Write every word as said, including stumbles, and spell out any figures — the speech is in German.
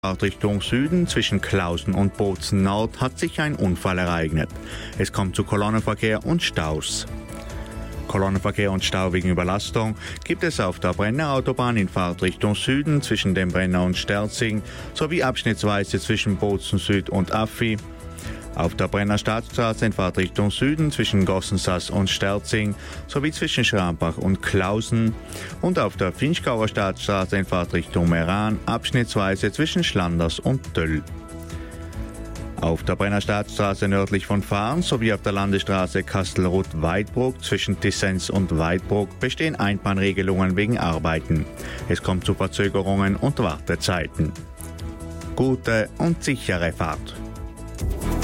Richtung Süden zwischen Klausen und Bozen Nord hat sich ein Unfall ereignet. Es kommt zu Kolonnenverkehr und Staus. Kolonnenverkehr und Stau wegen Überlastung gibt es auf der Brenner Autobahn in Fahrtrichtung Süden zwischen dem Brenner und Sterzing sowie abschnittsweise zwischen Bozen Süd und Affi. Auf der Brenner Staatsstraße in Fahrtrichtung Süden zwischen Gossensass und Sterzing sowie zwischen Schrambach und Klausen und auf der Vinschgauer Staatsstraße in Fahrtrichtung Meran abschnittsweise zwischen Schlanders und Döll. Auf der Brenner Staatsstraße nördlich von Fahren sowie auf der Landesstraße Kastelruth-Weidbruck zwischen Tissens und Weidbruck bestehen Einbahnregelungen wegen Arbeiten. Es kommt zu Verzögerungen und Wartezeiten. Gute und sichere Fahrt.